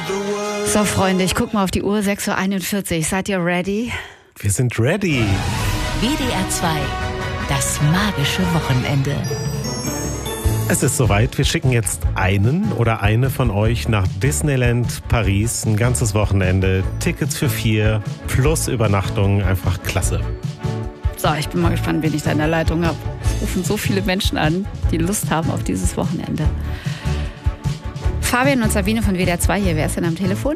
So, Freunde, ich guck mal auf die Uhr, 6:41 Uhr. Seid ihr ready? Wir sind ready. WDR 2, das magische Wochenende. Es ist soweit. Wir schicken jetzt einen oder eine von euch nach Disneyland Paris. Ein ganzes Wochenende. Tickets für 4 plus Übernachtung. Einfach klasse. So, ich bin mal gespannt, wen ich da in der Leitung habe. Rufen so viele Menschen an, die Lust haben auf dieses Wochenende. Fabian und Sabine von WDR 2 hier. Wer ist denn am Telefon?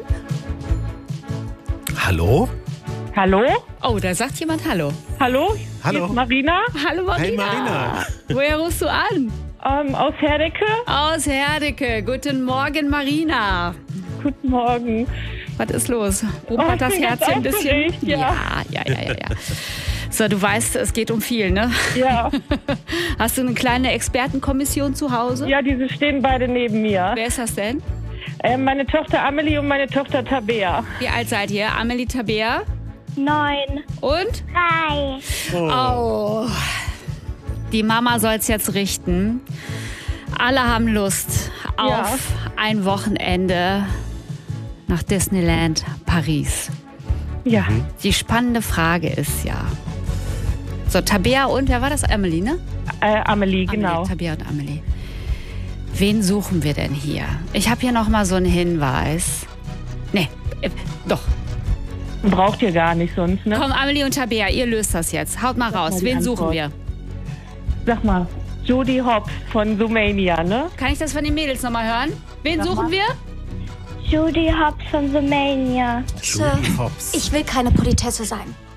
Hallo? Hallo? Oh, da sagt jemand Hallo. Hallo? Hallo. Hier ist Marina Hallo Marina. Hey Marina. Woher rufst du an? aus Herdecke. Aus Herdecke. Guten Morgen, Marina. Guten Morgen. Was ist los? Rumpert das ich bin Herz ganz hier ein bisschen? aufgeregt, ja. Ja. So, du weißt, es geht um viel, ne? Ja. Hast du eine kleine Expertenkommission zu Hause? Ja, diese stehen beide neben mir. Wer ist das denn? Meine Tochter Amelie und meine Tochter Tabea. Wie alt seid ihr? Amelie, Tabea 9. und? 3. Oh. Die Mama soll es jetzt richten. Alle haben Lust auf ein Wochenende nach Disneyland Paris. Ja. Die spannende Frage ist ja... So, Tabea und, wer war das? Amelie, ne? Amelie, genau. Amelie, Tabea und Amelie. Wen suchen wir denn hier? Ich habe hier noch mal so einen Hinweis. Nee, doch. Braucht ihr gar nicht sonst, ne? Komm, Amelie und Tabea, ihr löst das jetzt. Haut mal raus. mal die Wen Antwort. suchen wir? Sag mal, Judy Hopps von Zoomania, ne? Kann ich das von den Mädels noch mal hören? Wen Sag suchen mal. wir? Judy Hopps von The Mania. Judy Hopps. Ich will keine Politesse sein.